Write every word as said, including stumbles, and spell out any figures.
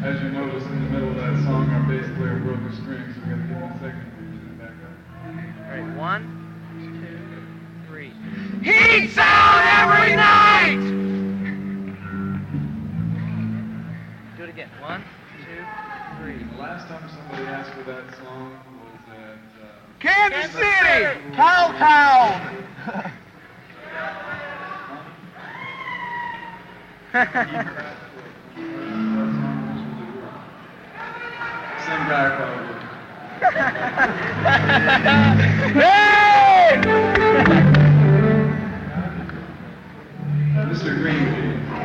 As you notice, in the middle of that song, our bass player broke a string, so we got to give him a second to tune it back up. All right, one, two, three. Heat sound every night! Do it again. One, two, three. The last time somebody asked for that song was at uh, Kansas City! Cowtown! Same guy, probably. Hey! Mister Green.